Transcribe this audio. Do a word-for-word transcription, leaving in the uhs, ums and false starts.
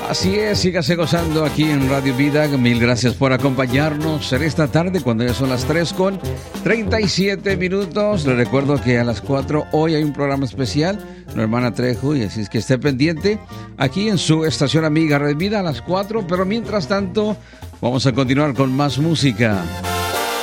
Así es, sígase gozando aquí en Radio Vida. Mil gracias por acompañarnos en esta tarde cuando ya son las tres con treinta y siete minutos. Les recuerdo que a las cuatro hoy hay un programa especial, la hermana Trejo, y así es que esté pendiente aquí en su estación amiga Radio Vida a las cuatro. Pero mientras tanto, vamos a continuar con más música.